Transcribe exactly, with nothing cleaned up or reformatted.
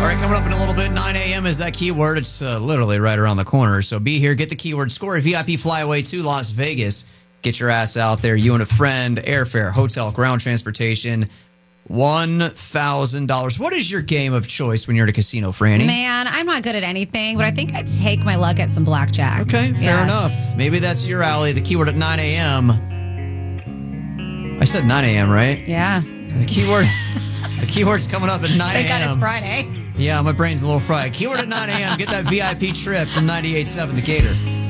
All right, coming up in a little bit, nine a.m. is that keyword. It's uh, literally right around the corner. So be here, get the keyword, score a V I P flyaway to Las Vegas. Get your ass out there, you and a friend, airfare, hotel, ground transportation, one thousand dollars. What is your game of choice when you're at a casino, Franny? Man, I'm not good at anything, but I think I'd take my luck at some blackjack. Okay, fair Yes. enough. Maybe that's your alley. The keyword at nine a.m. I said nine a.m., right? Yeah. The keyword, the keyword's coming up at nine a.m. Thank God it's Friday. Yeah, my brain's a little fried. Keyword at nine a.m. Get that V I P trip from ninety-eight point seven The Gator.